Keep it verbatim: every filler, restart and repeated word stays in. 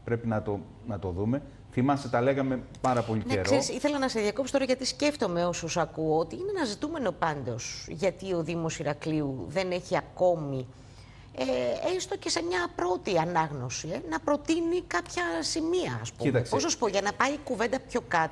πρέπει να το, να το δούμε. Θυμάσαι, τα λέγαμε πάρα πολύ ναι, καιρό. Ξέρεις, ήθελα να σε διακόψω τώρα γιατί σκέφτομαι όσους ακούω ότι είναι ένα ζητούμενο πάντως γιατί ο Δήμος Ηρακλείου δεν έχει ακόμη, ε, έστω και σε μια πρώτη ανάγνωση, ε, να προτείνει κάποια σημεία, ας πούμε. Κοίταξε. Πώς να σου πω, για να πάει η κουβέντα πιο κάτω.